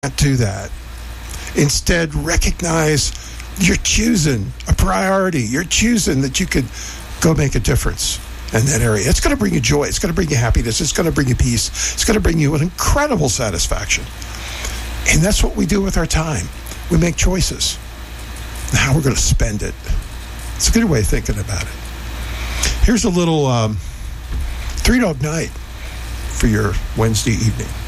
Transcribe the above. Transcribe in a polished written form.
do that. Instead, recognize you're choosing a priority. You're choosing that you could go make a difference in that area. It's going to bring you joy. It's going to bring you happiness. It's going to bring you peace. It's going to bring you an incredible satisfaction. And that's what we do with our time. We make choices. And how we're going to spend it. It's a good way of thinking about it. Here's a little Three Dog Night for your Wednesday evening.